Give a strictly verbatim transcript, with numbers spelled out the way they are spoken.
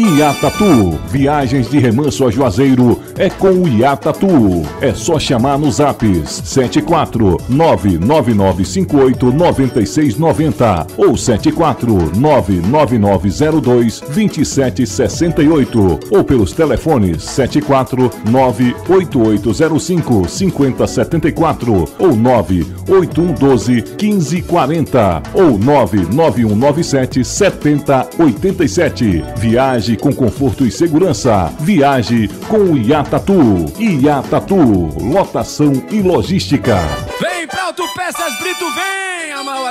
Iatatu, viagens de Remanso a Juazeiro é com o Iatatu. É só chamar nos zaps sete quatro nove nove nove cinco oito nove seis nove zero ou sete quatro nove nove nove zero dois dois sete seis oito ou pelos telefones sete quatro nove oito oito zero cinco cinco zero sete quatro ou nove oito um um doze quinze quarenta ou nove nove um nove sete sete zero oito sete. Viaje com conforto e segurança. Viaje com o Iatatu. Iatatu, lotação e logística. Vem pra Autopeças Brito, vem! A